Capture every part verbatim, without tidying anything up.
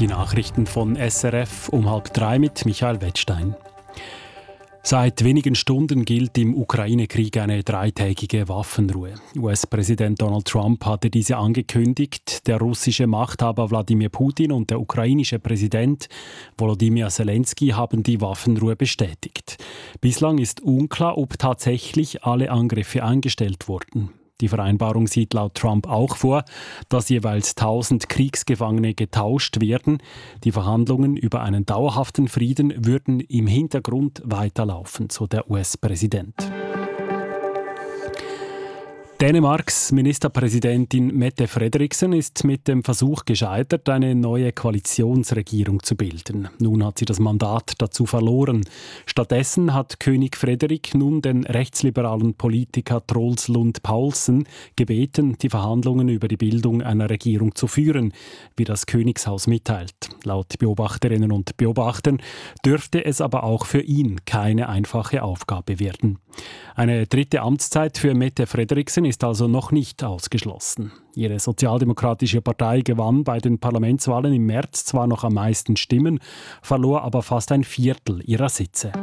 Die Nachrichten von S R F um halb drei mit Michael Wettstein. Seit wenigen Stunden gilt im Ukraine-Krieg eine dreitägige Waffenruhe. U S-Präsident Donald Trump hatte diese angekündigt. Der russische Machthaber Wladimir Putin und der ukrainische Präsident Volodymyr Zelensky haben die Waffenruhe bestätigt. Bislang ist unklar, ob tatsächlich alle Angriffe eingestellt wurden. Die Vereinbarung sieht laut Trump auch vor, dass jeweils tausend Kriegsgefangene getauscht werden. Die Verhandlungen über einen dauerhaften Frieden würden im Hintergrund weiterlaufen, so der U S-Präsident. Dänemarks Ministerpräsidentin Mette Frederiksen ist mit dem Versuch gescheitert, eine neue Koalitionsregierung zu bilden. Nun hat sie das Mandat dazu verloren. Stattdessen hat König Frederik nun den rechtsliberalen Politiker Troels Lund Poulsen gebeten, die Verhandlungen über die Bildung einer Regierung zu führen, wie das Königshaus mitteilt. Laut Beobachterinnen und Beobachtern dürfte es aber auch für ihn keine einfache Aufgabe werden. Eine dritte Amtszeit für Mette Frederiksen ist also noch nicht ausgeschlossen. Ihre sozialdemokratische Partei gewann bei den Parlamentswahlen im März zwar noch am meisten Stimmen, verlor aber fast ein Viertel ihrer Sitze.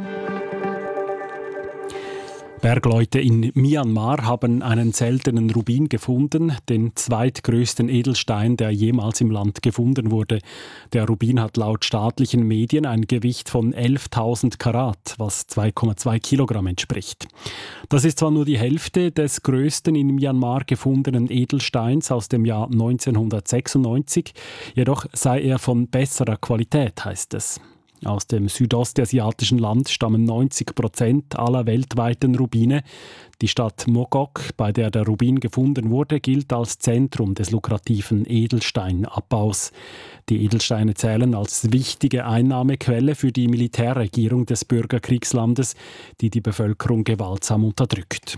Bergleute in Myanmar haben einen seltenen Rubin gefunden, den zweitgrößten Edelstein, der jemals im Land gefunden wurde. Der Rubin hat laut staatlichen Medien ein Gewicht von elftausend Karat, was zwei Komma zwei Kilogramm entspricht. Das ist zwar nur die Hälfte des größten in Myanmar gefundenen Edelsteins aus dem Jahr neunzehnhundertsechsundneunzig, jedoch sei er von besserer Qualität, heißt es. Aus dem südostasiatischen Land stammen neunzig Prozent aller weltweiten Rubine. Die Stadt Mogok, bei der der Rubin gefunden wurde, gilt als Zentrum des lukrativen Edelsteinabbaus. Die Edelsteine zählen als wichtige Einnahmequelle für die Militärregierung des Bürgerkriegslandes, die die Bevölkerung gewaltsam unterdrückt.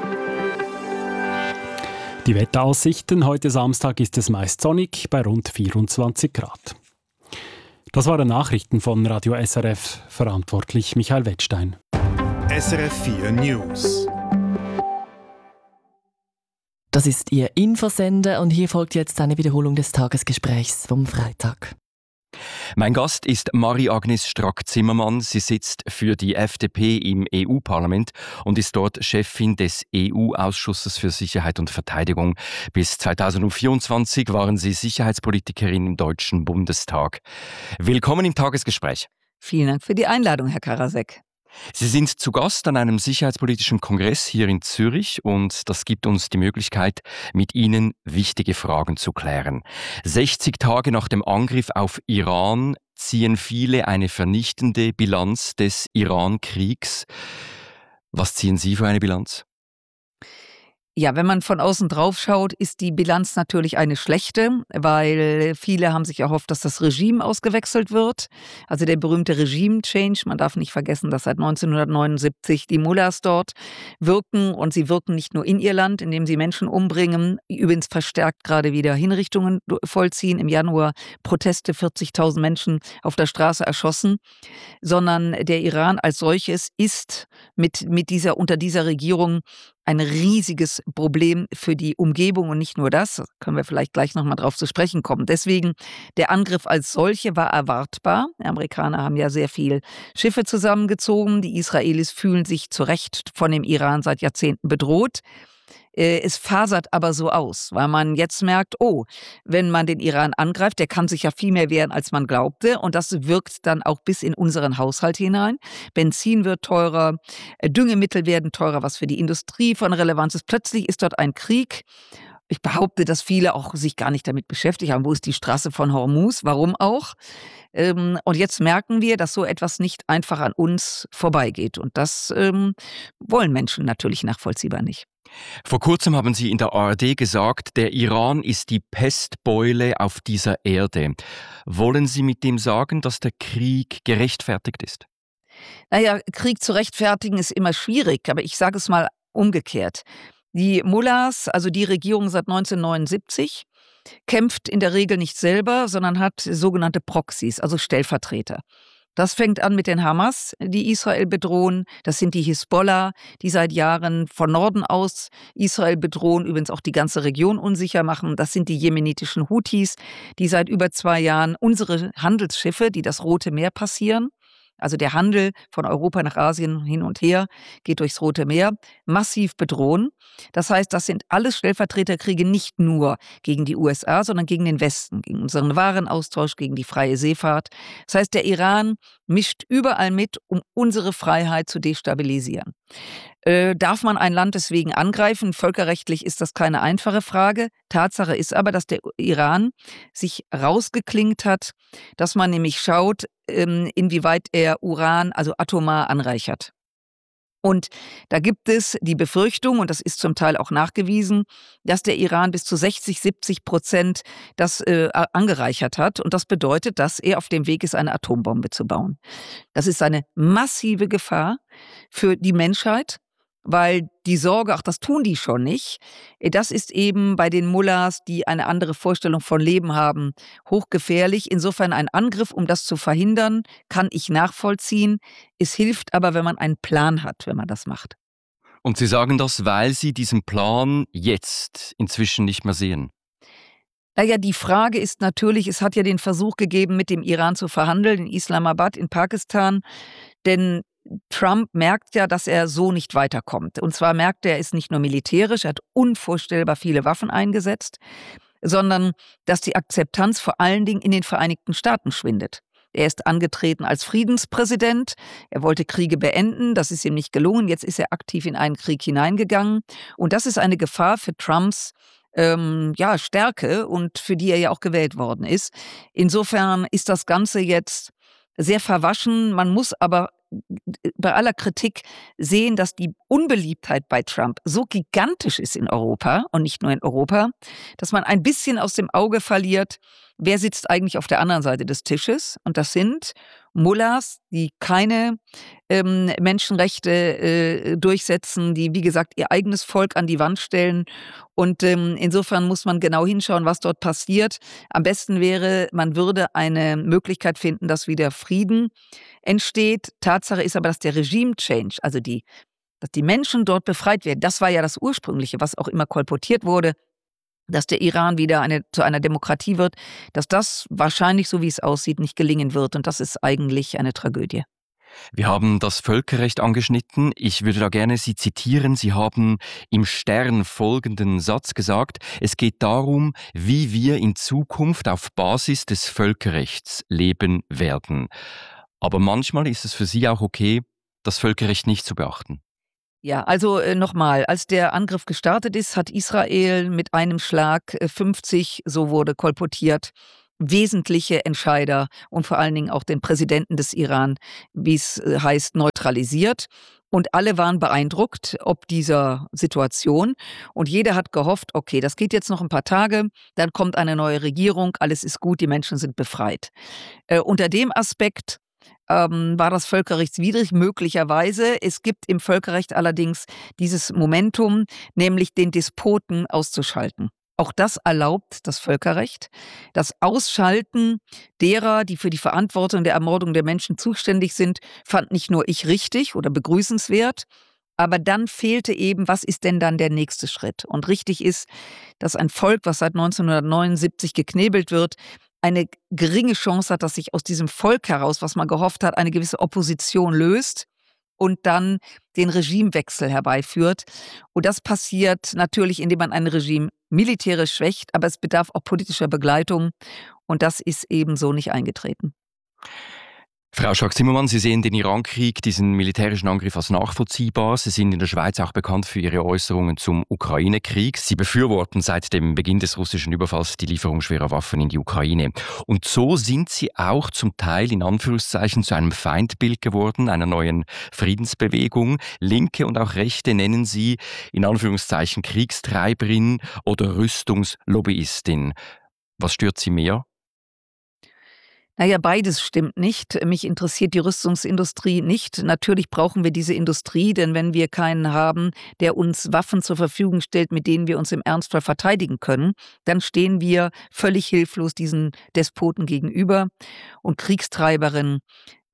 Die Wetteraussichten: Heute Samstag ist es meist sonnig bei rund vierundzwanzig Grad. Das waren Nachrichten von Radio S R F, verantwortlich Michael Wettstein. S R F vier News. Das ist Ihr Infosender und hier folgt jetzt eine Wiederholung des Tagesgesprächs vom Freitag. Mein Gast ist Marie-Agnes Strack-Zimmermann. Sie sitzt für die F D P im E U-Parlament und ist dort Chefin des E U-Ausschusses für Sicherheit und Verteidigung. Bis zweitausendvierundzwanzig waren Sie Sicherheitspolitikerin im Deutschen Bundestag. Willkommen im Tagesgespräch. Vielen Dank für die Einladung, Herr Karasek. Sie sind zu Gast an einem sicherheitspolitischen Kongress hier in Zürich und das gibt uns die Möglichkeit, mit Ihnen wichtige Fragen zu klären. sechzig Tage nach dem Angriff auf Iran ziehen viele eine vernichtende Bilanz des Iran-Kriegs. Was ziehen Sie für eine Bilanz? Ja, wenn man von außen drauf schaut, ist die Bilanz natürlich eine schlechte, weil viele haben sich erhofft, dass das Regime ausgewechselt wird. Also der berühmte Regime-Change. Man darf nicht vergessen, dass seit neunzehnhundertneunundsiebzig die Mullahs dort wirken und sie wirken nicht nur in ihr Land, indem sie Menschen umbringen, übrigens verstärkt gerade wieder Hinrichtungen vollziehen. Im Januar Proteste, vierzigtausend Menschen auf der Straße erschossen, sondern der Iran als solches ist mit, mit dieser, unter dieser Regierung ein riesiges Problem für die Umgebung und nicht nur das, da können wir vielleicht gleich nochmal drauf zu sprechen kommen. Deswegen, der Angriff als solche war erwartbar. Die Amerikaner haben ja sehr viel Schiffe zusammengezogen. Die Israelis fühlen sich zu Recht von dem Iran seit Jahrzehnten bedroht. Es fasert aber so aus, weil man jetzt merkt, oh, wenn man den Iran angreift, der kann sich ja viel mehr wehren, als man glaubte. Und das wirkt dann auch bis in unseren Haushalt hinein. Benzin wird teurer, Düngemittel werden teurer, was für die Industrie von Relevanz ist. Plötzlich ist dort ein Krieg. Ich behaupte, dass viele auch sich gar nicht damit beschäftigt haben. Wo ist die Straße von Hormuz? Warum auch? Und jetzt merken wir, dass so etwas nicht einfach an uns vorbeigeht. Und das ähm, wollen Menschen natürlich nachvollziehbar nicht. Vor kurzem haben Sie in der A R D gesagt, der Iran ist die Pestbeule auf dieser Erde. Wollen Sie mit dem sagen, dass der Krieg gerechtfertigt ist? Naja, Krieg zu rechtfertigen ist immer schwierig, aber ich sage es mal umgekehrt. Die Mullahs, also die Regierung seit neunzehnhundertneunundsiebzig, kämpft in der Regel nicht selber, sondern hat sogenannte Proxys, also Stellvertreter. Das fängt an mit den Hamas, die Israel bedrohen. Das sind die Hisbollah, die seit Jahren von Norden aus Israel bedrohen, übrigens auch die ganze Region unsicher machen. Das sind die jemenitischen Houthis, die seit über zwei Jahren unsere Handelsschiffe, die das Rote Meer passieren, also der Handel von Europa nach Asien hin und her, geht durchs Rote Meer, massiv bedrohen. Das heißt, das sind alles Stellvertreterkriege nicht nur gegen die U S A, sondern gegen den Westen, gegen unseren Warenaustausch, gegen die freie Seefahrt. Das heißt, der Iran mischt überall mit, um unsere Freiheit zu destabilisieren. Äh, darf man ein Land deswegen angreifen? Völkerrechtlich ist das keine einfache Frage. Tatsache ist aber, dass der Iran sich rausgeklingt hat, dass man nämlich schaut, ähm, inwieweit er Uran, also atomar, anreichert. Und da gibt es die Befürchtung, und das ist zum Teil auch nachgewiesen, dass der Iran bis zu sechzig, siebzig Prozent das äh, angereichert hat. Und das bedeutet, dass er auf dem Weg ist, eine Atombombe zu bauen. Das ist eine massive Gefahr für die Menschheit, weil die Sorge, ach, das tun die schon nicht, das ist eben bei den Mullahs, die eine andere Vorstellung von Leben haben, hochgefährlich. Insofern ein Angriff, um das zu verhindern, kann ich nachvollziehen. Es hilft aber, wenn man einen Plan hat, wenn man das macht. Und Sie sagen das, weil Sie diesen Plan jetzt inzwischen nicht mehr sehen? Naja, die Frage ist natürlich, es hat ja den Versuch gegeben, mit dem Iran zu verhandeln, in Islamabad, in Pakistan, denn Trump merkt ja, dass er so nicht weiterkommt. Und zwar merkt er es nicht nur militärisch, er hat unvorstellbar viele Waffen eingesetzt, sondern dass die Akzeptanz vor allen Dingen in den Vereinigten Staaten schwindet. Er ist angetreten als Friedenspräsident, er wollte Kriege beenden, das ist ihm nicht gelungen, jetzt ist er aktiv in einen Krieg hineingegangen. Und das ist eine Gefahr für Trumps ähm, ja, Stärke und für die er ja auch gewählt worden ist. Insofern ist das Ganze jetzt sehr verwaschen, man muss aber bei aller Kritik sehen, dass die Unbeliebtheit bei Trump so gigantisch ist in Europa und nicht nur in Europa, dass man ein bisschen aus dem Auge verliert, wer sitzt eigentlich auf der anderen Seite des Tisches. Und das sind Mullahs, die keine ähm, Menschenrechte äh, durchsetzen, die, wie gesagt, ihr eigenes Volk an die Wand stellen. Und ähm, insofern muss man genau hinschauen, was dort passiert. Am besten wäre, man würde eine Möglichkeit finden, dass wieder Frieden entsteht. Tatsache ist aber, dass der Regime-Change, also die, dass die Menschen dort befreit werden, das war ja das Ursprüngliche, was auch immer kolportiert wurde, dass der Iran wieder eine, zu einer Demokratie wird, dass das wahrscheinlich, so wie es aussieht, nicht gelingen wird. Und das ist eigentlich eine Tragödie. Wir haben das Völkerrecht angeschnitten. Ich würde da gerne Sie zitieren. Sie haben im Stern folgenden Satz gesagt: Es geht darum, wie wir in Zukunft auf Basis des Völkerrechts leben werden. Aber manchmal ist es für Sie auch okay, das Völkerrecht nicht zu beachten. Ja, also äh, nochmal, als der Angriff gestartet ist, hat Israel mit einem Schlag äh, fünfzig, so wurde kolportiert, wesentliche Entscheider und vor allen Dingen auch den Präsidenten des Iran, wie es äh, heißt, neutralisiert. Und alle waren beeindruckt ob dieser Situation. Und jeder hat gehofft, okay, das geht jetzt noch ein paar Tage, dann kommt eine neue Regierung, alles ist gut, die Menschen sind befreit. Äh, unter dem Aspekt Ähm, war das völkerrechtswidrig? Möglicherweise. Es gibt im Völkerrecht allerdings dieses Momentum, nämlich den Despoten auszuschalten. Auch das erlaubt das Völkerrecht. Das Ausschalten derer, die für die Verantwortung der Ermordung der Menschen zuständig sind, fand nicht nur ich richtig oder begrüßenswert, aber dann fehlte eben, was ist denn dann der nächste Schritt? Und richtig ist, dass ein Volk, was seit neunzehnhundertneunundsiebzig geknebelt wird, eine geringe Chance hat, dass sich aus diesem Volk heraus, was man gehofft hat, eine gewisse Opposition löst und dann den Regimewechsel herbeiführt. Und das passiert natürlich, indem man ein Regime militärisch schwächt, aber es bedarf auch politischer Begleitung und das ist eben so nicht eingetreten. Frau Strack-Zimmermann, Sie sehen den Irankrieg, diesen militärischen Angriff als nachvollziehbar. Sie sind in der Schweiz auch bekannt für Ihre Äußerungen zum Ukraine-Krieg. Sie befürworten seit dem Beginn des russischen Überfalls die Lieferung schwerer Waffen in die Ukraine. Und so sind Sie auch zum Teil in Anführungszeichen zu einem Feindbild geworden, einer neuen Friedensbewegung. Linke und auch Rechte nennen Sie in Anführungszeichen Kriegstreiberin oder Rüstungslobbyistin. Was stört Sie mehr? Naja, beides stimmt nicht. Mich interessiert die Rüstungsindustrie nicht. Natürlich brauchen wir diese Industrie, denn wenn wir keinen haben, der uns Waffen zur Verfügung stellt, mit denen wir uns im Ernstfall verteidigen können, dann stehen wir völlig hilflos diesen Despoten gegenüber. Und Kriegstreiberin,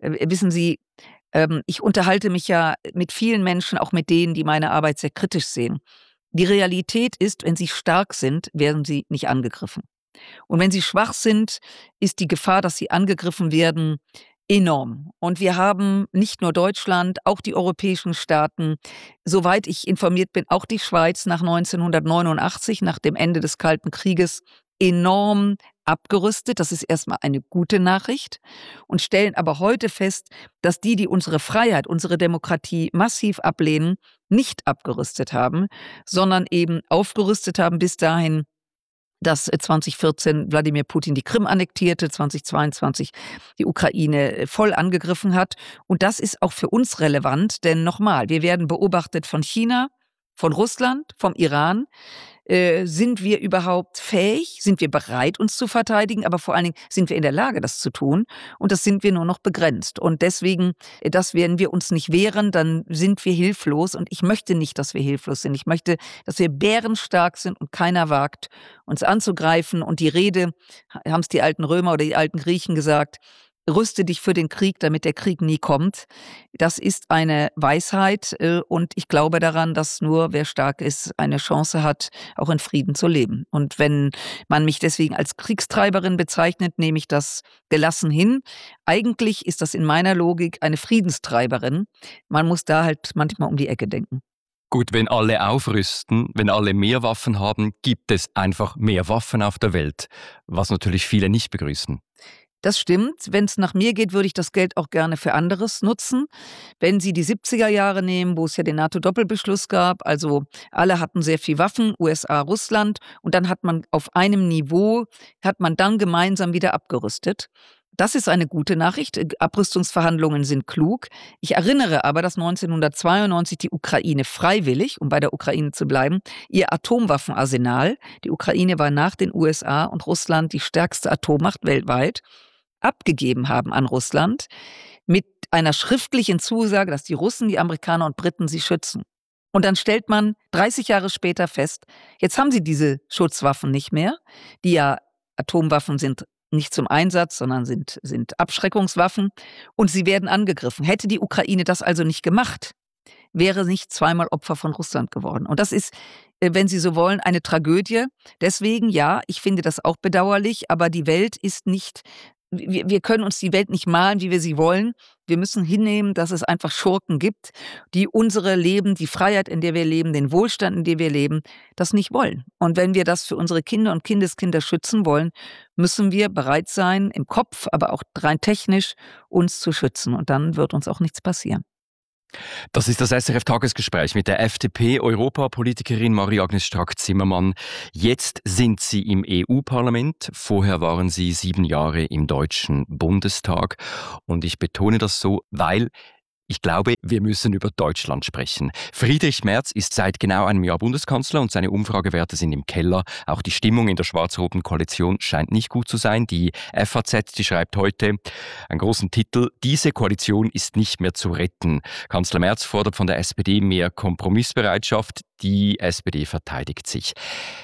Äh, wissen Sie, ähm, ich unterhalte mich ja mit vielen Menschen, auch mit denen, die meine Arbeit sehr kritisch sehen. Die Realität ist, wenn sie stark sind, werden sie nicht angegriffen. Und wenn sie schwach sind, ist die Gefahr, dass sie angegriffen werden, enorm. Und wir haben nicht nur Deutschland, auch die europäischen Staaten, soweit ich informiert bin, auch die Schweiz nach neunzehnhundertneunundachtzig, nach dem Ende des Kalten Krieges, enorm abgerüstet. Das ist erstmal eine gute Nachricht und stellen aber heute fest, dass die, die unsere Freiheit, unsere Demokratie massiv ablehnen, nicht abgerüstet haben, sondern eben aufgerüstet haben bis dahin, dass zweitausendvierzehn Wladimir Putin die Krim annektierte, zweitausendzweiundzwanzig die Ukraine voll angegriffen hat. Und das ist auch für uns relevant, denn nochmal, wir werden beobachtet von China, von Russland, vom Iran. Äh, sind wir überhaupt fähig? Sind wir bereit, uns zu verteidigen? Aber vor allen Dingen sind wir in der Lage, das zu tun. Und das sind wir nur noch begrenzt. Und deswegen, dass wenn wir uns nicht wehren, dann sind wir hilflos. Und ich möchte nicht, dass wir hilflos sind. Ich möchte, dass wir bärenstark sind und keiner wagt, uns anzugreifen. Und die Rede, haben es die alten Römer oder die alten Griechen gesagt, rüste dich für den Krieg, damit der Krieg nie kommt. Das ist eine Weisheit und ich glaube daran, dass nur wer stark ist, eine Chance hat, auch in Frieden zu leben. Und wenn man mich deswegen als Kriegstreiberin bezeichnet, nehme ich das gelassen hin. Eigentlich ist das in meiner Logik eine Friedenstreiberin. Man muss da halt manchmal um die Ecke denken. Gut, wenn alle aufrüsten, wenn alle mehr Waffen haben, gibt es einfach mehr Waffen auf der Welt, was natürlich viele nicht begrüßen. Das stimmt. Wenn es nach mir geht, würde ich das Geld auch gerne für anderes nutzen. Wenn Sie die siebziger Jahre nehmen, wo es ja den NATO-Doppelbeschluss gab, also alle hatten sehr viel Waffen, U S A, Russland, und dann hat man auf einem Niveau, hat man dann gemeinsam wieder abgerüstet. Das ist eine gute Nachricht. Abrüstungsverhandlungen sind klug. Ich erinnere aber, dass neunzehnhundertzweiundneunzig die Ukraine freiwillig, um bei der Ukraine zu bleiben, ihr Atomwaffenarsenal, die Ukraine war nach den U S A und Russland die stärkste Atommacht weltweit, abgegeben haben an Russland mit einer schriftlichen Zusage, dass die Russen, die Amerikaner und Briten sie schützen. Und dann stellt man dreißig Jahre später fest, jetzt haben sie diese Schutzwaffen nicht mehr, die ja Atomwaffen sind, nicht zum Einsatz, sondern sind, sind Abschreckungswaffen und sie werden angegriffen. Hätte die Ukraine das also nicht gemacht, wäre nicht zweimal Opfer von Russland geworden. Und das ist, wenn Sie so wollen, eine Tragödie. Deswegen, ja, ich finde das auch bedauerlich, aber die Welt ist nicht, wir, wir können uns die Welt nicht malen, wie wir sie wollen. Wir müssen hinnehmen, dass es einfach Schurken gibt, die unsere Leben, die Freiheit, in der wir leben, den Wohlstand, in dem wir leben, das nicht wollen. Und wenn wir das für unsere Kinder und Kindeskinder schützen wollen, müssen wir bereit sein, im Kopf, aber auch rein technisch, uns zu schützen. Und dann wird uns auch nichts passieren. Das ist das S R F-Tagesgespräch mit der F D P-Europapolitikerin Marie-Agnes Strack-Zimmermann. Jetzt sind Sie im E U-Parlament. Vorher waren Sie sieben Jahre im Deutschen Bundestag. Und ich betone das so, weil ich glaube, wir müssen über Deutschland sprechen. Friedrich Merz ist seit genau einem Jahr Bundeskanzler und seine Umfragewerte sind im Keller. Auch die Stimmung in der schwarz-roten Koalition scheint nicht gut zu sein. Die F A Z, die schreibt heute einen großen Titel: Diese Koalition ist nicht mehr zu retten. Kanzler Merz fordert von der S P D mehr Kompromissbereitschaft. Die S P D verteidigt sich.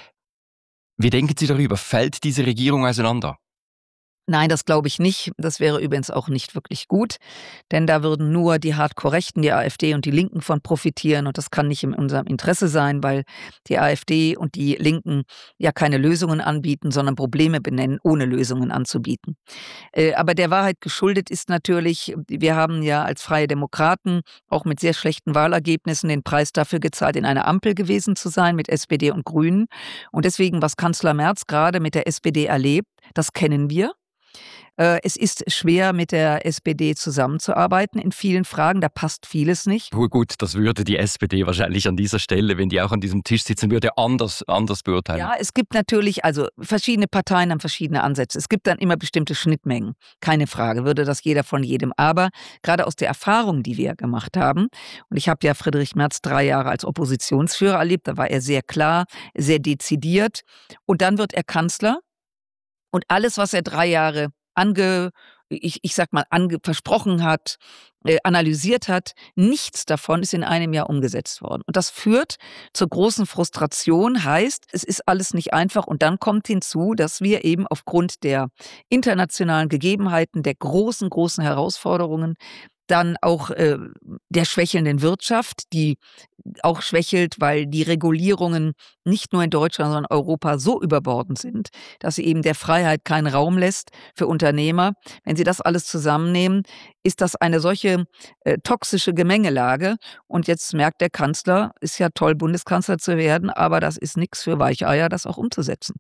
Wie denken Sie darüber? Fällt diese Regierung auseinander? Nein, das glaube ich nicht. Das wäre übrigens auch nicht wirklich gut, denn da würden nur die Hardcore-Rechten, die AfD und die Linken von profitieren und das kann nicht in unserem Interesse sein, weil die AfD und die Linken ja keine Lösungen anbieten, sondern Probleme benennen, ohne Lösungen anzubieten. Äh, aber der Wahrheit geschuldet ist natürlich, wir haben ja als Freie Demokraten auch mit sehr schlechten Wahlergebnissen den Preis dafür gezahlt, in einer Ampel gewesen zu sein mit S P D und Grünen. Und deswegen, was Kanzler Merz gerade mit der S P D erlebt, das kennen wir. Es ist schwer, mit der S P D zusammenzuarbeiten in vielen Fragen. Da passt vieles nicht. Gut, das würde die S P D wahrscheinlich an dieser Stelle, wenn die auch an diesem Tisch sitzen würde, anders, anders beurteilen. Ja, es gibt natürlich, also verschiedene Parteien haben verschiedene Ansätze. Es gibt dann immer bestimmte Schnittmengen. Keine Frage, würde das jeder von jedem. Aber gerade aus der Erfahrung, die wir gemacht haben, und ich habe ja Friedrich Merz drei Jahre als Oppositionsführer erlebt, da war er sehr klar, sehr dezidiert. Und dann wird er Kanzler. Und alles, was er drei Jahre ange, ich, ich sag mal, ange versprochen hat, äh, analysiert hat, nichts davon ist in einem Jahr umgesetzt worden. Und das führt zur großen Frustration, heißt, es ist alles nicht einfach. Und dann kommt hinzu, dass wir eben aufgrund der internationalen Gegebenheiten, der großen, großen Herausforderungen, dann auch äh, der schwächelnden Wirtschaft, die auch schwächelt, weil die Regulierungen nicht nur in Deutschland, sondern Europa so überbordend sind, dass sie eben der Freiheit keinen Raum lässt für Unternehmer. Wenn Sie das alles zusammennehmen, ist das eine solche äh, toxische Gemengelage. Und jetzt merkt der Kanzler, ist ja toll, Bundeskanzler zu werden, aber das ist nichts für Weicheier, das auch umzusetzen.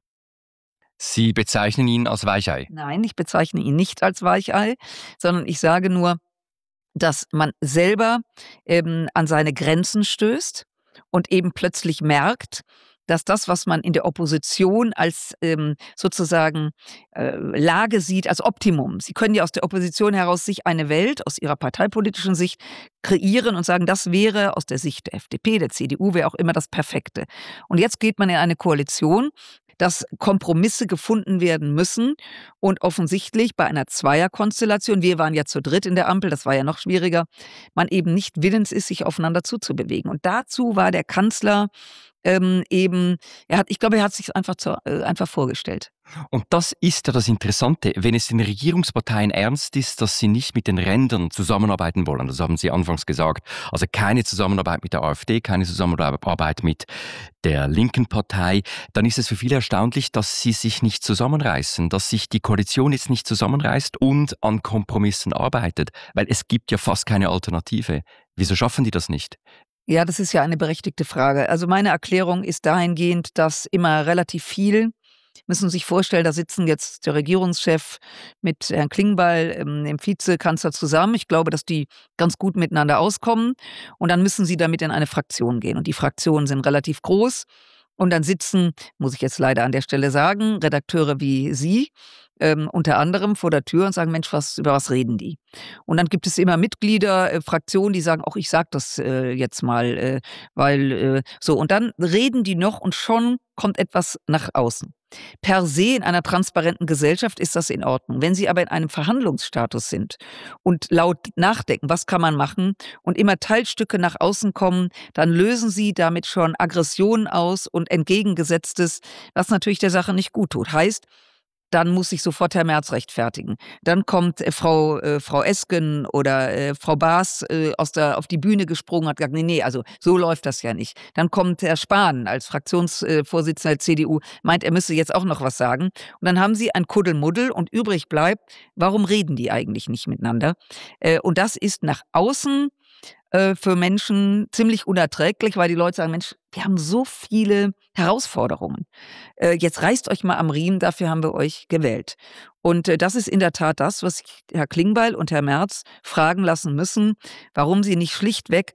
Sie bezeichnen ihn als Weichei? Nein, ich bezeichne ihn nicht als Weichei, sondern ich sage nur, dass man selber ähm, an seine Grenzen stößt und eben plötzlich merkt, dass das, was man in der Opposition als ähm, sozusagen äh, Lage sieht, als Optimum. Sie können ja aus der Opposition heraus sich eine Welt aus ihrer parteipolitischen Sicht kreieren und sagen, das wäre aus der Sicht der F D P, der C D U, wer auch immer das Perfekte. Und jetzt geht man in eine Koalition, dass Kompromisse gefunden werden müssen und offensichtlich bei einer Zweierkonstellation, wir waren ja zu dritt in der Ampel, das war ja noch schwieriger, man eben nicht willens ist, sich aufeinander zuzubewegen. Und dazu war der Kanzler ähm, eben, er hat, ich glaube, er hat sich einfach, zu, äh, einfach vorgestellt. Und das ist ja das Interessante, wenn es den Regierungsparteien ernst ist, dass sie nicht mit den Rändern zusammenarbeiten wollen. Das haben Sie anfangs gesagt. Also keine Zusammenarbeit mit der AfD, keine Zusammenarbeit mit der linken Partei. Dann ist es für viele erstaunlich, dass sie sich nicht zusammenreißen, dass sich die Koalition jetzt nicht zusammenreißt und an Kompromissen arbeitet. Weil es gibt ja fast keine Alternative. Wieso schaffen die das nicht? Ja, das ist ja eine berechtigte Frage. Also meine Erklärung ist dahingehend, dass immer relativ viel, müssen Sie sich vorstellen, da sitzen jetzt der Regierungschef mit Herrn Klingbeil, ähm, dem Vizekanzler zusammen. Ich glaube, dass die ganz gut miteinander auskommen. Und dann müssen sie damit in eine Fraktion gehen. Und die Fraktionen sind relativ groß. Und dann sitzen, muss ich jetzt leider an der Stelle sagen, Redakteure wie Sie, ähm, unter anderem vor der Tür und sagen, Mensch, was, über was reden die? Und dann gibt es immer Mitglieder, äh, Fraktionen, die sagen, auch ich sag das äh, jetzt mal, äh, weil äh, so. Und dann reden die noch und schon kommt etwas nach außen. Per se in einer transparenten Gesellschaft ist das in Ordnung. Wenn Sie aber in einem Verhandlungsstatus sind und laut nachdenken, was kann man machen und immer Teilstücke nach außen kommen, dann lösen Sie damit schon Aggressionen aus und Entgegengesetztes, was natürlich der Sache nicht gut tut. Heißt, dann muss sich sofort Herr Merz rechtfertigen. Dann kommt äh, Frau, äh, Frau Esken oder äh, Frau Baas äh, aus der, auf die Bühne gesprungen und hat gesagt, nee, nee, also so läuft das ja nicht. Dann kommt Herr Spahn als Fraktionsvorsitzender der C D U, meint, er müsse jetzt auch noch was sagen. Und dann haben sie ein Kuddelmuddel und übrig bleibt, warum reden die eigentlich nicht miteinander? Äh, und das ist nach außen für Menschen ziemlich unerträglich, weil die Leute sagen, Mensch, wir haben so viele Herausforderungen. Jetzt reißt euch mal am Riemen, dafür haben wir euch gewählt. Und das ist in der Tat das, was Herr Klingbeil und Herr Merz fragen lassen müssen, warum sie nicht schlichtweg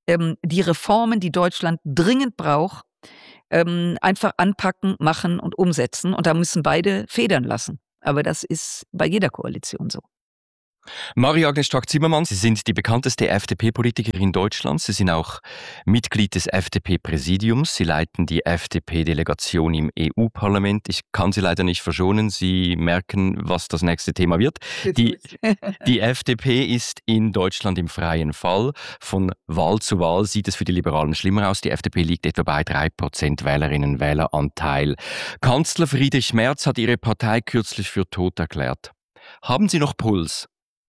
die Reformen, die Deutschland dringend braucht, einfach anpacken, machen und umsetzen. Und da müssen beide federn lassen. Aber das ist bei jeder Koalition so. Marie-Agnes Strack-Zimmermann, Sie sind die bekannteste F D P-Politikerin Deutschlands. Sie sind auch Mitglied des F D P-Präsidiums. Sie leiten die F D P-Delegation im E U-Parlament. Ich kann Sie leider nicht verschonen. Sie merken, was das nächste Thema wird. Die, die F D P ist in Deutschland im freien Fall. Von Wahl zu Wahl sieht es für die Liberalen schlimmer aus. Die F D P liegt etwa bei drei Prozent Wählerinnen und Wähleranteil. Kanzler Friedrich Merz hat Ihre Partei kürzlich für tot erklärt. Haben Sie noch Puls?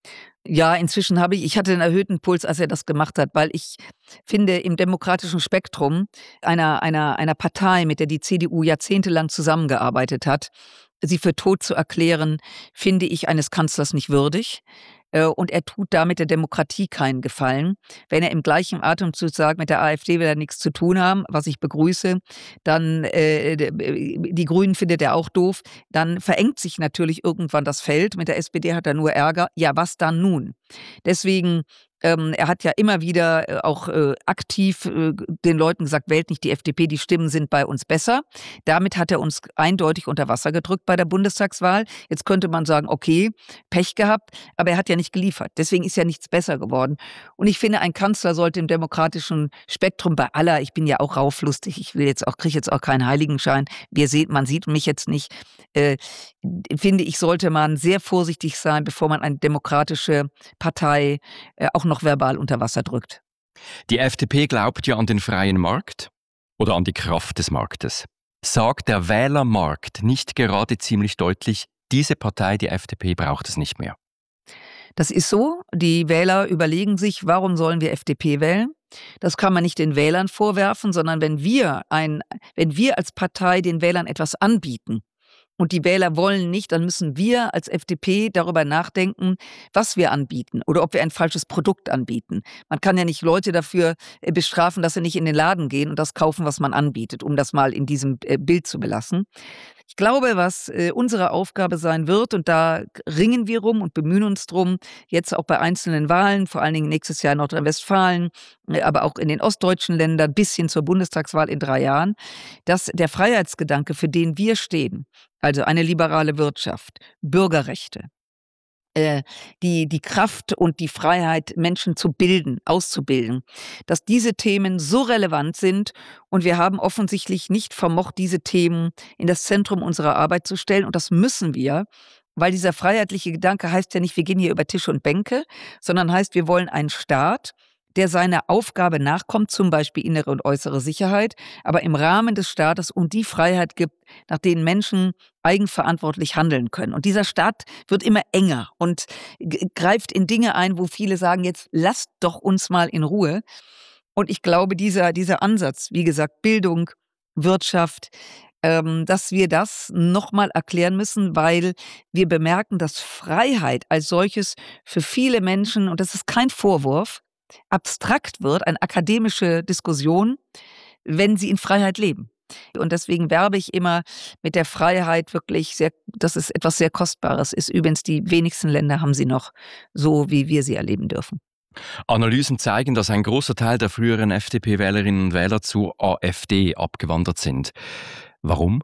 Ja, inzwischen habe ich, ich hatte einen erhöhten Puls, als er das gemacht hat, weil ich finde, im demokratischen Spektrum einer, einer, einer Partei, mit der die C D U jahrzehntelang zusammengearbeitet hat, sie für tot zu erklären, finde ich eines Kanzlers nicht würdig. Und er tut damit der Demokratie keinen Gefallen. Wenn er im gleichen Atemzug sagt, mit der AfD will er nichts zu tun haben, was ich begrüße, dann äh, die Grünen findet er auch doof, dann verengt sich natürlich irgendwann das Feld. Mit der S P D hat er nur Ärger. Ja, was dann nun? Deswegen Ähm, er hat ja immer wieder äh, auch äh, aktiv äh, den Leuten gesagt, wählt nicht die F D P, die Stimmen sind bei uns besser. Damit hat er uns eindeutig unter Wasser gedrückt bei der Bundestagswahl. Jetzt könnte man sagen, okay, Pech gehabt, aber er hat ja nicht geliefert. Deswegen ist ja nichts besser geworden. Und ich finde, ein Kanzler sollte im demokratischen Spektrum bei aller, ich bin ja auch rauflustig, ich will jetzt auch, kriege jetzt auch keinen Heiligenschein, wir seht, man sieht mich jetzt nicht, äh, finde ich, sollte man sehr vorsichtig sein, bevor man eine demokratische Partei äh, auch noch verbal unter Wasser drückt. Die F D P glaubt ja an den freien Markt oder an die Kraft des Marktes. Sagt der Wählermarkt nicht gerade ziemlich deutlich, diese Partei, die F D P, braucht es nicht mehr? Das ist so. Die Wähler überlegen sich, warum sollen wir F D P wählen? Das kann man nicht den Wählern vorwerfen, sondern wenn wir, ein, wenn wir als Partei den Wählern etwas anbieten, und die Wähler wollen nicht, dann müssen wir als F D P darüber nachdenken, was wir anbieten oder ob wir ein falsches Produkt anbieten. Man kann ja nicht Leute dafür bestrafen, dass sie nicht in den Laden gehen und das kaufen, was man anbietet, um das mal in diesem Bild zu belassen. Ich glaube, was unsere Aufgabe sein wird, und da ringen wir rum und bemühen uns drum, jetzt auch bei einzelnen Wahlen, vor allen Dingen nächstes Jahr in Nordrhein-Westfalen, aber auch in den ostdeutschen Ländern bis hin zur Bundestagswahl in drei Jahren, dass der Freiheitsgedanke, für den wir stehen, also eine liberale Wirtschaft, Bürgerrechte, äh, die, die Kraft und die Freiheit, Menschen zu bilden, auszubilden, dass diese Themen so relevant sind und wir haben offensichtlich nicht vermocht, diese Themen in das Zentrum unserer Arbeit zu stellen und das müssen wir, weil dieser freiheitliche Gedanke heißt ja nicht, wir gehen hier über Tische und Bänke, sondern heißt, wir wollen einen Staat, der seiner Aufgabe nachkommt, zum Beispiel innere und äußere Sicherheit, aber im Rahmen des Staates und die Freiheit gibt, nach denen Menschen eigenverantwortlich handeln können. Und dieser Staat wird immer enger und greift in Dinge ein, wo viele sagen, jetzt lasst doch uns mal in Ruhe. Und ich glaube, dieser, dieser Ansatz, wie gesagt, Bildung, Wirtschaft, ähm, dass wir das nochmal erklären müssen, weil wir bemerken, dass Freiheit als solches für viele Menschen, und das ist kein Vorwurf, abstrakt wird, eine akademische Diskussion, wenn sie in Freiheit leben. Und deswegen werbe ich immer mit der Freiheit wirklich sehr, dass es etwas sehr Kostbares ist. Übrigens, die wenigsten Länder haben sie noch so, wie wir sie erleben dürfen. Analysen zeigen, dass ein großer Teil der früheren F D P-Wählerinnen und Wähler zur AfD abgewandert sind. Warum?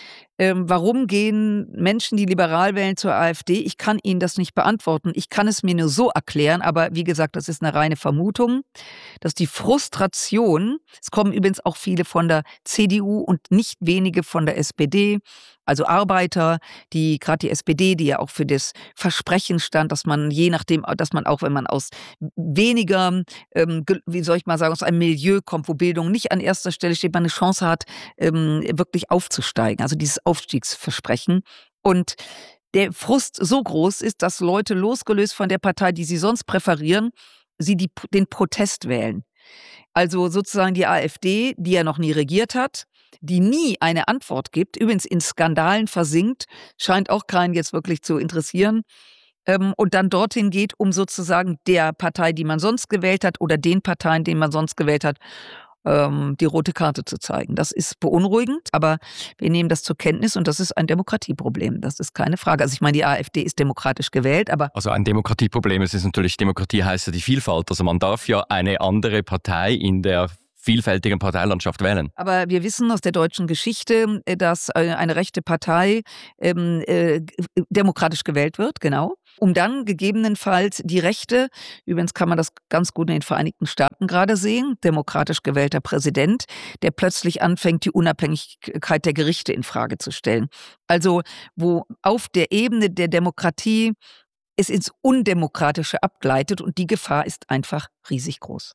Ähm, warum gehen Menschen, die liberal wählen, zur AfD? Ich kann Ihnen das nicht beantworten. Ich kann es mir nur so erklären, aber wie gesagt, das ist eine reine Vermutung, dass die Frustration, es kommen übrigens auch viele von der C D U und nicht wenige von der S P D, also Arbeiter, die gerade die S P D, die ja auch für das Versprechen stand, dass man je nachdem, dass man auch, wenn man aus weniger, ähm, wie soll ich mal sagen, aus einem Milieu kommt, wo Bildung nicht an erster Stelle steht, man eine Chance hat, ähm, wirklich aufzusteigen. Also dieses Aufstiegsversprechen. Und der Frust so groß ist, dass Leute losgelöst von der Partei, die sie sonst präferieren, sie die, den Protest wählen. Also sozusagen die AfD, die ja noch nie regiert hat, die nie eine Antwort gibt, übrigens in Skandalen versinkt, scheint auch keinen jetzt wirklich zu interessieren, ähm, und dann dorthin geht, um sozusagen der Partei, die man sonst gewählt hat, oder den Parteien, den man sonst gewählt hat, ähm, die rote Karte zu zeigen. Das ist beunruhigend, aber wir nehmen das zur Kenntnis und das ist ein Demokratieproblem. Das ist keine Frage. Also ich meine, die AfD ist demokratisch gewählt, aber... Also ein Demokratieproblem, es ist natürlich, Demokratie heißt ja die Vielfalt. Also man darf ja eine andere Partei in der vielfältigen Parteilandschaft wählen. Aber wir wissen aus der deutschen Geschichte, dass eine rechte Partei ähm, äh, demokratisch gewählt wird, genau, um dann gegebenenfalls die Rechte, übrigens kann man das ganz gut in den Vereinigten Staaten gerade sehen, demokratisch gewählter Präsident, der plötzlich anfängt, die Unabhängigkeit der Gerichte in Frage zu stellen. Also wo auf der Ebene der Demokratie es ins Undemokratische abgleitet und die Gefahr ist einfach riesig groß.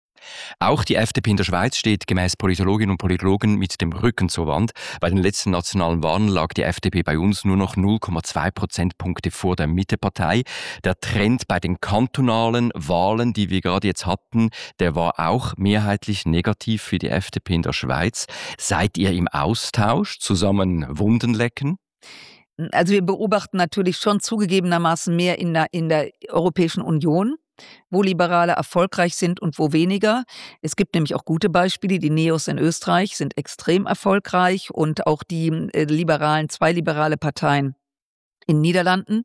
Auch die F D P in der Schweiz steht gemäß Politologinnen und Politologen mit dem Rücken zur Wand. Bei den letzten nationalen Wahlen lag die F D P bei uns nur noch null Komma zwei Prozentpunkte vor der Mittepartei. Der Trend bei den kantonalen Wahlen, die wir gerade jetzt hatten, der war auch mehrheitlich negativ für die F D P in der Schweiz. Seid ihr im Austausch, zusammen Wunden lecken? Also wir beobachten natürlich schon zugegebenermaßen mehr in der, in der Europäischen Union, wo Liberale erfolgreich sind und wo weniger. Es gibt nämlich auch gute Beispiele. Die Neos in Österreich sind extrem erfolgreich und auch die äh, liberalen, zwei liberale Parteien in den Niederlanden.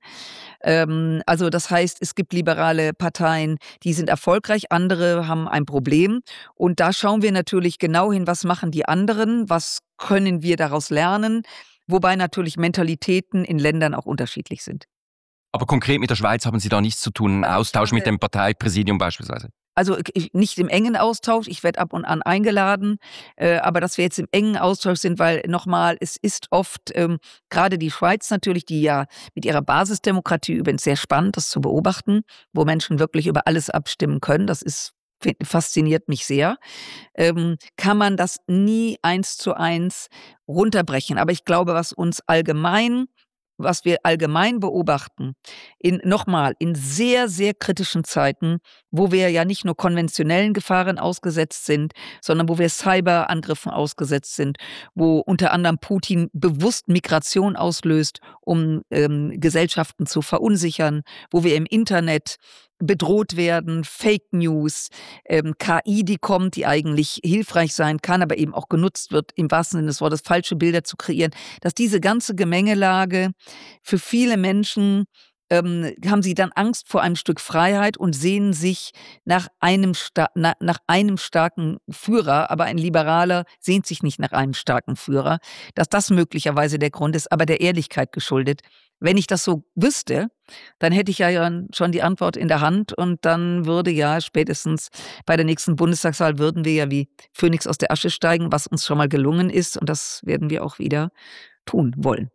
Ähm, also das heißt, es gibt liberale Parteien, die sind erfolgreich, andere haben ein Problem. Und da schauen wir natürlich genau hin, was machen die anderen, was können wir daraus lernen, wobei natürlich Mentalitäten in Ländern auch unterschiedlich sind. Aber konkret mit der Schweiz haben Sie da nichts zu tun, einen Austausch mit dem Parteipräsidium beispielsweise? Also ich, nicht im engen Austausch, ich werde ab und an eingeladen, äh, aber dass wir jetzt im engen Austausch sind, weil nochmal, es ist oft, ähm, gerade die Schweiz natürlich, die ja mit ihrer Basisdemokratie übrigens sehr spannend, das zu beobachten, wo Menschen wirklich über alles abstimmen können, das ist fasziniert mich sehr, ähm, kann man das nie eins zu eins runterbrechen. Aber ich glaube, was uns allgemein was wir allgemein beobachten, in nochmal in sehr, sehr kritischen Zeiten, wo wir ja nicht nur konventionellen Gefahren ausgesetzt sind, sondern wo wir Cyberangriffen ausgesetzt sind, wo unter anderem Putin bewusst Migration auslöst, um ähm, Gesellschaften zu verunsichern, wo wir im Internet bedroht werden, Fake News, ähm, K I, die kommt, die eigentlich hilfreich sein kann, aber eben auch genutzt wird, im wahrsten Sinne des Wortes, falsche Bilder zu kreieren, dass diese ganze Gemengelage für viele Menschen ähm, haben sie dann Angst vor einem Stück Freiheit und sehnen sich nach einem, sta- na, nach einem starken Führer, aber ein Liberaler sehnt sich nicht nach einem starken Führer, dass das möglicherweise der Grund ist, aber der Ehrlichkeit geschuldet. Wenn ich das so wüsste, dann hätte ich ja schon die Antwort in der Hand und dann würde ja spätestens bei der nächsten Bundestagswahl würden wir ja wie Phönix aus der Asche steigen, was uns schon mal gelungen ist und das werden wir auch wieder tun wollen.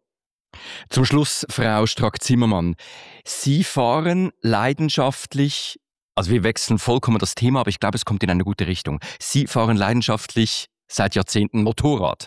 Zum Schluss, Frau Strack-Zimmermann, Sie fahren leidenschaftlich, also wir wechseln vollkommen das Thema, aber ich glaube, es kommt in eine gute Richtung. Sie fahren leidenschaftlich seit Jahrzehnten Motorrad.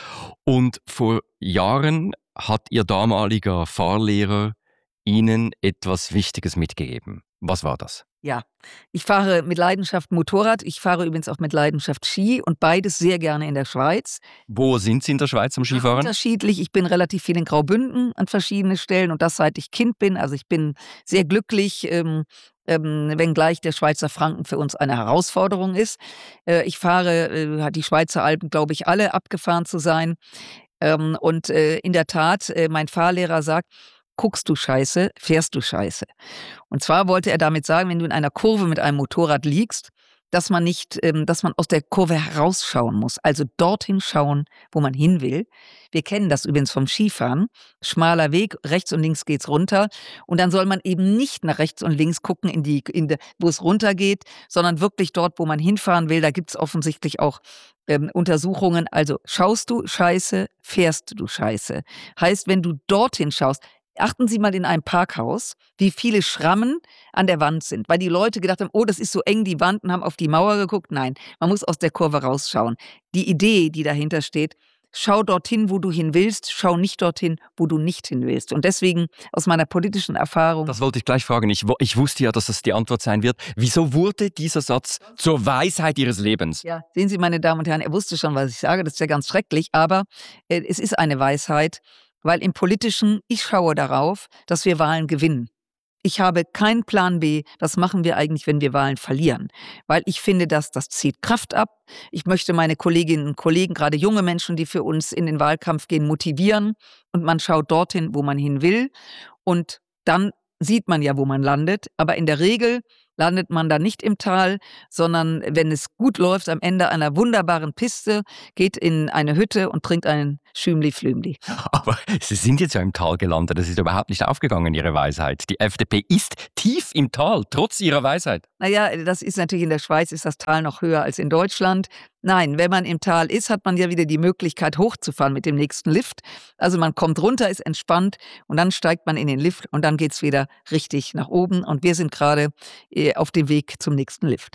Und vor Jahren hat Ihr damaliger Fahrlehrer Ihnen etwas Wichtiges mitgegeben. Was war das? Ja, ich fahre mit Leidenschaft Motorrad, ich fahre übrigens auch mit Leidenschaft Ski und beides sehr gerne in der Schweiz. Wo sind Sie in der Schweiz am Skifahren? Unterschiedlich, ich bin relativ viel in Graubünden an verschiedenen Stellen und das seit ich Kind bin, also ich bin sehr glücklich, ähm, ähm, wenngleich der Schweizer Franken für uns eine Herausforderung ist. Äh, ich fahre, äh, hat die Schweizer Alpen, glaube ich, alle abgefahren zu sein ähm, und äh, in der Tat, äh, mein Fahrlehrer sagt, guckst du Scheiße, fährst du Scheiße. Und zwar wollte er damit sagen, wenn du in einer Kurve mit einem Motorrad liegst, dass man nicht, ähm, dass man aus der Kurve herausschauen muss, also dorthin schauen, wo man hin will. Wir kennen das übrigens vom Skifahren. Schmaler Weg, rechts und links geht's runter. Und dann soll man eben nicht nach rechts und links gucken, in die, in de, wo es runtergeht, sondern wirklich dort, wo man hinfahren will. Da gibt's offensichtlich auch ähm, Untersuchungen. Also schaust du Scheiße, fährst du Scheiße. Heißt, wenn du dorthin schaust, achten Sie mal in einem Parkhaus, wie viele Schrammen an der Wand sind, weil die Leute gedacht haben, oh, das ist so eng, die Wand, und haben auf die Mauer geguckt. Nein, man muss aus der Kurve rausschauen. Die Idee, die dahinter steht, schau dorthin, wo du hin willst, schau nicht dorthin, wo du nicht hin willst. Und deswegen aus meiner politischen Erfahrung... Das wollte ich gleich fragen. Ich, ich wusste ja, dass das die Antwort sein wird. Wieso wurde dieser Satz zur Weisheit Ihres Lebens? Ja, sehen Sie, meine Damen und Herren, er wusste schon, was ich sage, das ist ja ganz schrecklich, aber äh, es ist eine Weisheit, weil im Politischen, ich schaue darauf, dass wir Wahlen gewinnen. Ich habe keinen Plan B, was machen wir eigentlich, wenn wir Wahlen verlieren. Weil ich finde, dass das zieht Kraft ab. Ich möchte meine Kolleginnen und Kollegen, gerade junge Menschen, die für uns in den Wahlkampf gehen, motivieren. Und man schaut dorthin, wo man hin will. Und dann sieht man ja, wo man landet. Aber in der Regel landet man da nicht im Tal, sondern wenn es gut läuft, am Ende einer wunderbaren Piste, geht in eine Hütte und trinkt einen Schümli-Flümli. Aber Sie sind jetzt ja im Tal gelandet. Das ist überhaupt nicht aufgegangen, Ihre Weisheit. Die F D P ist tief im Tal, trotz Ihrer Weisheit. Naja, das ist natürlich in der Schweiz, ist das Tal noch höher als in Deutschland. Nein, wenn man im Tal ist, hat man ja wieder die Möglichkeit, hochzufahren mit dem nächsten Lift. Also man kommt runter, ist entspannt und dann steigt man in den Lift und dann geht's wieder richtig nach oben. Und wir sind gerade auf dem Weg zum nächsten Lift.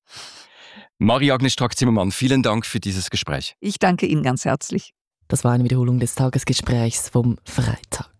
Marie-Agnes Strack-Zimmermann, vielen Dank für dieses Gespräch. Ich danke Ihnen ganz herzlich. Das war eine Wiederholung des Tagesgesprächs vom Freitag.